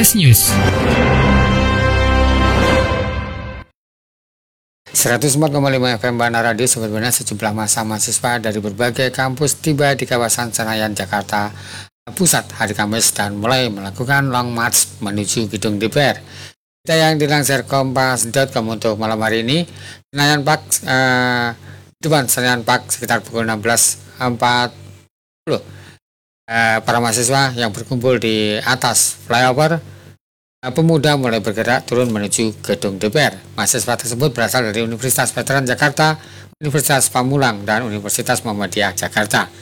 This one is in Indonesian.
Flash News. 104,5 FM Bandar Radio. Sebenarnya sejumlah masa mahasiswa dari berbagai kampus tiba di kawasan Senayan, Jakarta Pusat hari Kamis dan mulai melakukan long march menuju gedung DPR. Kita yang dilansir kompas.com untuk malam hari ini, Senayan Park, depan Senayan Park sekitar pukul 16.40. Para mahasiswa yang berkumpul di atas flyover Pemuda mulai bergerak turun menuju gedung DPR. Mahasiswa tersebut berasal dari Universitas Veteran Jakarta, Universitas Pamulang, dan Universitas Muhammadiyah Jakarta.